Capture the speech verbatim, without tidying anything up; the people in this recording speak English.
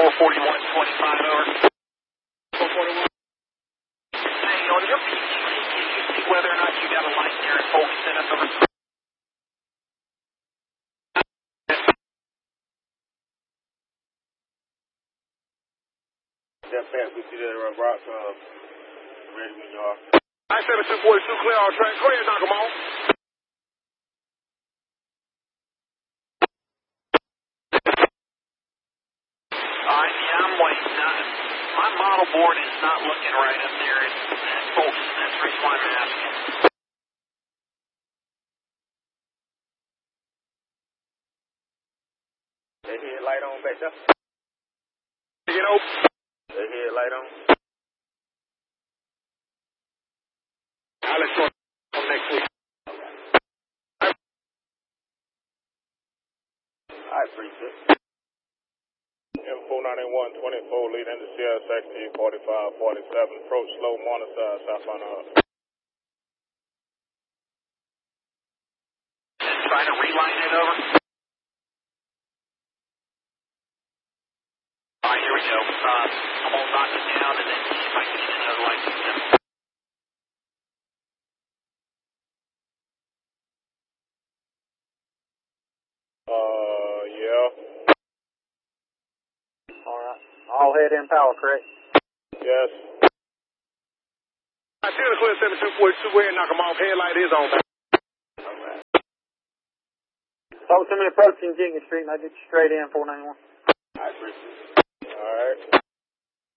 four forty-one twenty-five, over. four forty-one. Hey, on your P T C, can you see whether or not you got a light there at Fulton, over? That fast, we see that uh, rock, uh, ready when you are. I seventy-two forty-two clear on track. Go ahead and knock them off. Alright, yeah, I'm waiting. Uh, my model board is not looking right up there at, at Fulton. That's the reason why I'm asking. They headlight on back there? You know? They headlight on? I'll let you on next week. I appreciate it. M four ninety-one twenty-four lead into C S X T forty-five forty-seven. Approach slow, morning side, south on up. Trying to reline it over. Alright, here we go. Uh, I'm going to knock it down and then see if I can get another light system. Uh, yeah. Alright. All head in power, correct? Yes. I see the clear seventy-two forty-two. Go ahead and knock them off. Headlight is on. Talk to me approaching Jenkins Street and I get you straight in four ninety-one. I appreciate it.